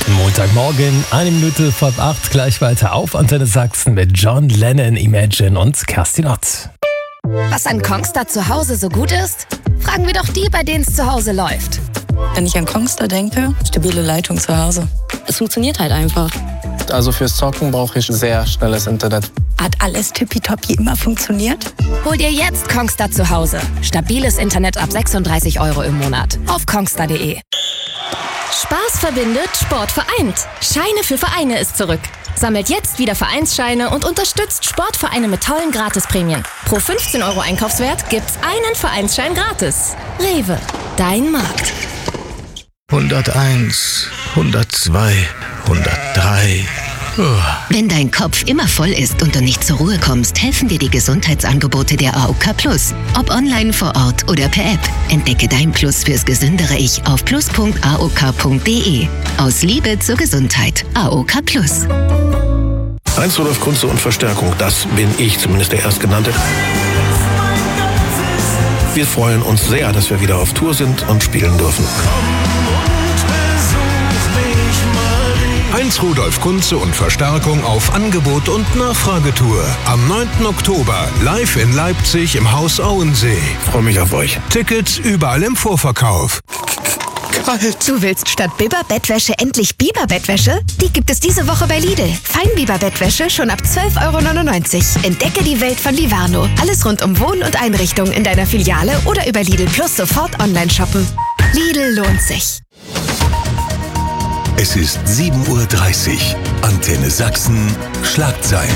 Montagmorgen, 7:01 gleich weiter auf Antenne Sachsen mit John Lennon, Imagine und Kerstin Ott. Was an Kongstar zu Hause so gut ist? Fragen wir doch die, bei denen es zu Hause läuft. Wenn ich an Kongstar denke, stabile Leitung zu Hause. Es funktioniert halt einfach. Also fürs Zocken brauche ich sehr schnelles Internet. Hat alles tippitoppi immer funktioniert? Hol dir jetzt Kongstar zu Hause. Stabiles Internet ab 36 € im Monat. Auf kongstar.de. Spaß verbindet, Sport vereint. Scheine für Vereine ist zurück. Sammelt jetzt wieder Vereinsscheine und unterstützt Sportvereine mit tollen Gratisprämien. Pro 15 € Einkaufswert gibt's einen Vereinsschein gratis. Rewe, dein Markt. 101, 102, 103. Wenn dein Kopf immer voll ist und du nicht zur Ruhe kommst, helfen dir die Gesundheitsangebote der AOK Plus. Ob online, vor Ort oder per App. Entdecke dein Plus fürs gesündere Ich auf plus.aok.de. Aus Liebe zur Gesundheit. AOK Plus. Heinz Rudolf Kunze und Verstärkung, das bin ich, zumindest der Erstgenannte. Wir freuen uns sehr, dass wir wieder auf Tour sind und spielen dürfen. Heinz Rudolf Kunze und Verstärkung auf Angebot und Nachfragetour. Am 9. Oktober live in Leipzig im Haus Auensee. Freue mich auf euch. Tickets überall im Vorverkauf. Du willst statt Biber-Bettwäsche endlich Biber-Bettwäsche? Die gibt es diese Woche bei Lidl. Feinbiber-Bettwäsche schon ab 12,99 €. Entdecke die Welt von Livarno. Alles rund um Wohn- und Einrichtung in deiner Filiale oder über Lidl Plus sofort online shoppen. Lidl lohnt sich. Es ist 7:30 Uhr. Antenne Sachsen, Schlagzeilen.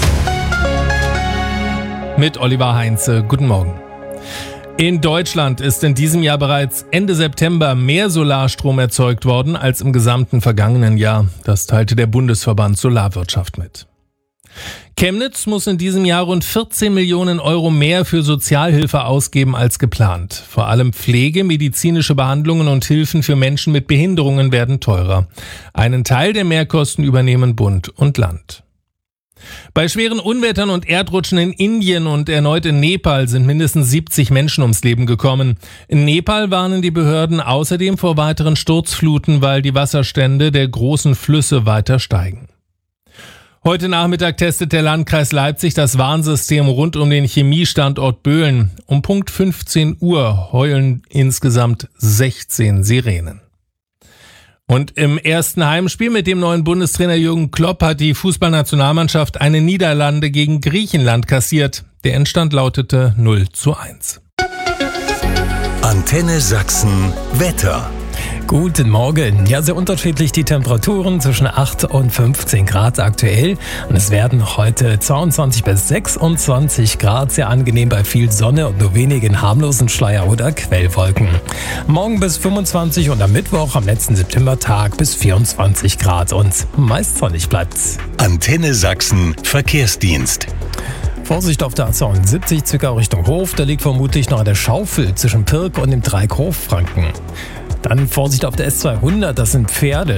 Mit Oliver Heinze, guten Morgen. In Deutschland ist in diesem Jahr bereits Ende September mehr Solarstrom erzeugt worden als im gesamten vergangenen Jahr. Das teilte der Bundesverband Solarwirtschaft mit. Chemnitz muss in diesem Jahr rund 14 Millionen € mehr für Sozialhilfe ausgeben als geplant. Vor allem Pflege, medizinische Behandlungen und Hilfen für Menschen mit Behinderungen werden teurer. Einen Teil der Mehrkosten übernehmen Bund und Land. Bei schweren Unwettern und Erdrutschen in Indien und erneut in Nepal sind mindestens 70 Menschen ums Leben gekommen. In Nepal warnen die Behörden außerdem vor weiteren Sturzfluten, weil die Wasserstände der großen Flüsse weiter steigen. Heute Nachmittag testet der Landkreis Leipzig das Warnsystem rund um den Chemiestandort Böhlen. Um Punkt 15 Uhr heulen insgesamt 16 Sirenen. Und im ersten Heimspiel mit dem neuen Bundestrainer Jürgen Klopp hat die Fußballnationalmannschaft eine Niederlage gegen Griechenland kassiert. Der Endstand lautete 0:1. Antenne Sachsen, Wetter. Guten Morgen. Ja, sehr unterschiedlich die Temperaturen, zwischen 8 und 15 Grad aktuell. Und es werden heute 22 bis 26 Grad, sehr angenehm bei viel Sonne und nur wenigen harmlosen Schleier- oder Quellwolken. Morgen bis 25 und am Mittwoch, am letzten Septembertag, bis 24 Grad und meist sonnig bleibt's. Antenne Sachsen, Verkehrsdienst. Vorsicht auf der A72 Zwickau Richtung Hof, da liegt vermutlich noch eine Schaufel zwischen Pirk und dem Dreieck Hofranken. Dann Vorsicht auf der S200, das sind Pferde.